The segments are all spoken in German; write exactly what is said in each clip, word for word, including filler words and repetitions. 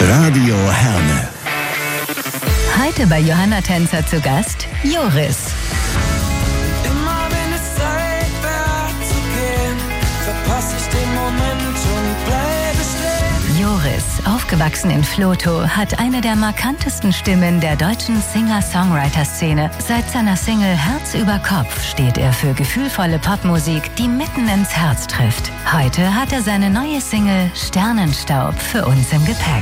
Radio Herne. Heute bei Johanna Tänzer zu Gast Joris. Immer wenn es Zeit wäre zu gehen, verpasse ich den Moment und bleibe stehen. Joris, aufgewachsen in Vlotho, hat eine der markantesten Stimmen der deutschen Singer-Songwriter-Szene. Seit seiner Single Herz über Kopf steht er für gefühlvolle Popmusik, die mitten ins Herz trifft. Heute hat er seine neue Single Sternenstaub für uns im Gepäck.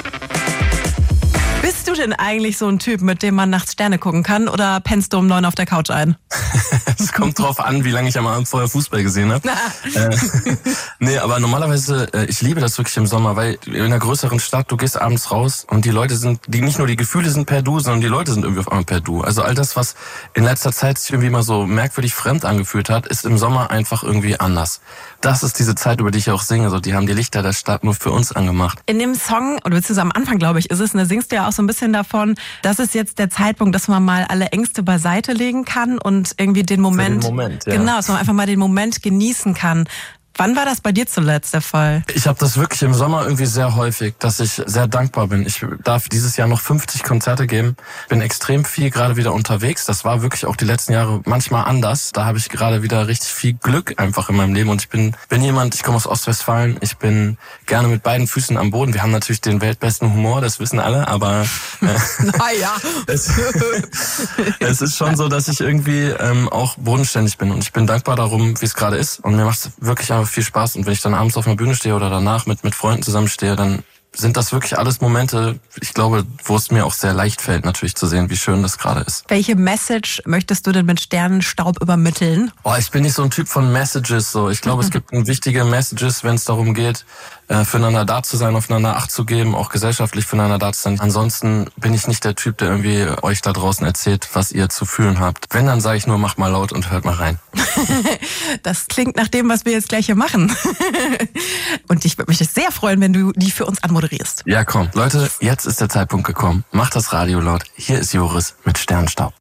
Bist du denn eigentlich so ein Typ, mit dem man nachts Sterne gucken kann, oder pennst du um neun auf der Couch ein? Es kommt drauf an, wie lange ich am Abend vorher Fußball gesehen habe. äh, nee, aber normalerweise, äh, ich liebe das wirklich im Sommer, weil in einer größeren Stadt, du gehst abends raus und die Leute sind, die nicht nur die Gefühle sind per Du, sondern die Leute sind irgendwie auf einmal per Du. Also all das, was in letzter Zeit sich irgendwie mal so merkwürdig fremd angefühlt hat, ist im Sommer einfach irgendwie anders. Das ist diese Zeit, über die ich auch singe. So, die haben die Lichter der Stadt nur für uns angemacht. In dem Song, oder beziehungsweise am Anfang, glaube ich, ist es, da singst du ja auch so ein bisschen davon, das ist jetzt der Zeitpunkt, dass man mal alle Ängste beiseite legen kann und irgendwie den Moment, Für den Moment, ja. genau, dass man einfach mal den Moment genießen kann. Wann war das bei dir zuletzt der Fall? Ich habe das wirklich im Sommer irgendwie sehr häufig, dass ich sehr dankbar bin. Ich darf dieses Jahr noch fünfzig Konzerte geben. Bin extrem viel gerade wieder unterwegs. Das war wirklich auch die letzten Jahre manchmal anders. Da habe ich gerade wieder richtig viel Glück einfach in meinem Leben. Und ich bin bin jemand, ich komme aus Ostwestfalen. Ich bin gerne mit beiden Füßen am Boden. Wir haben natürlich den weltbesten Humor, das wissen alle. Aber äh, Naja. es, es ist schon so, dass ich irgendwie ähm, auch bodenständig bin. Und ich bin dankbar darum, wie es gerade ist. Und mir macht es wirklich einfach viel Spaß, und wenn ich dann abends auf einer Bühne stehe oder danach mit mit Freunden zusammenstehe, dann sind das wirklich alles Momente, ich glaube, wo es mir auch sehr leicht fällt, natürlich zu sehen, wie schön das gerade ist. Welche Message möchtest du denn mit Sternenstaub übermitteln? Oh, ich bin nicht so ein Typ von Messages. So, ich glaube, es gibt wichtige Messages, wenn es darum geht, äh, füreinander da zu sein, aufeinander Acht zu geben, auch gesellschaftlich füreinander da zu sein. Ansonsten bin ich nicht der Typ, der irgendwie euch da draußen erzählt, was ihr zu fühlen habt. Wenn, dann sage ich nur, macht mal laut und hört mal rein. Das klingt nach dem, was wir jetzt gleich hier machen. Und ich würde mich sehr freuen, wenn du die für uns anmoderierst. Ja, komm. Leute, jetzt ist der Zeitpunkt gekommen. Macht das Radio laut. Hier ist Joris mit Sternenstaub.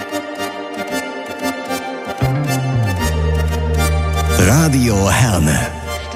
Radio Herne.